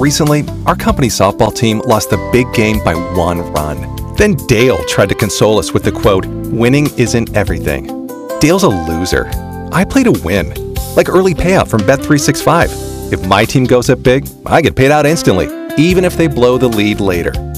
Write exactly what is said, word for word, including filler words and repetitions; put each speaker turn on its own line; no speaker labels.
Recently, our company softball team lost the big game by one run. Then Dale tried to console us with the quote, "Winning isn't everything." Dale's a loser. I play to win, like early payout from Bet three sixty-five. If my team goes up big, I get paid out instantly, even if they blow the lead later.